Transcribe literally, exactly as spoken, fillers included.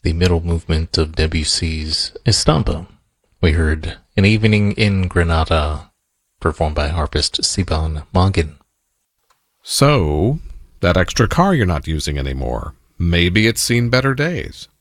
the middle movement of Debussy's Estampa. We heard An Evening in Granada, performed by harpist Siban Magin. So, that extra car you're not using anymore, maybe it's seen better days.